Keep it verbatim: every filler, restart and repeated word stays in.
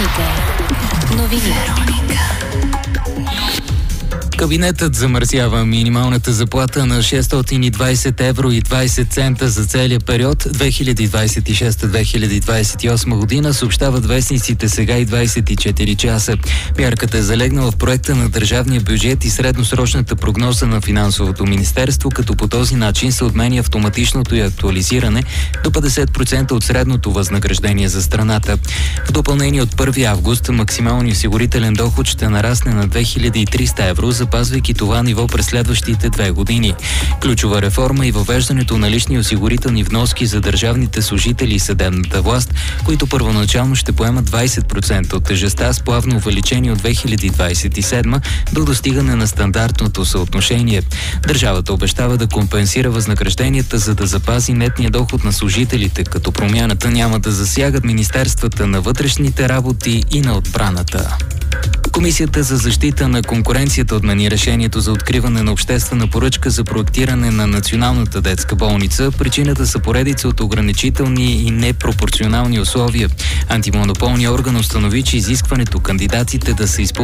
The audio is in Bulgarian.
Първите новини. Кабинетът замърсява минималната заплата на шестстотин и двадесет евро и двадесет цента за целия период две хиляди двадесет и шеста - две хиляди двадесет и осма година, съобщават вестниците Сега и двадесет и четири часа. Мярката е залегнала в проекта на държавния бюджет и средносрочната прогноза на финансовото министерство, като по този начин се отменя автоматичното и актуализиране до петдесет процента от средното възнаграждение за страната. В допълнение от първи август максималният осигурителен доход ще нарасне на две хиляди и триста евро, запазвайки това ниво през следващите две години. Ключова реформа и въвеждането на лични осигурителни вноски за държавните служители и съдебната власт, които първоначално ще поемат двадесет процента от тежестта, с плавно увеличение от две хиляди двадесет и седма до достигане на стандартното съотношение. Държавата обещава да компенсира възнагражденията, за да запази нетния доход на служителите, като промяната няма да засягат министерствата на вътрешните работи и на отбраната. Комисията за защита на конкуренцията отмени решението за откриване на обществена поръчка за проектиране на Националната детска болница. Причината са поредица от ограничителни и непропорционални условия. Антимонополният орган установи, че изискването кандидатите да са изпълнени